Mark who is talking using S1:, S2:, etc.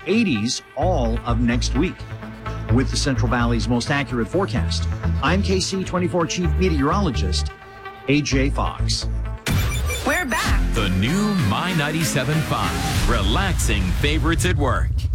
S1: 80s all of next week. With the Central Valley's most accurate forecast, I'm KC24 Chief Meteorologist, AJ Fox.
S2: We're back.
S3: The new My 97.5, relaxing favorites at work.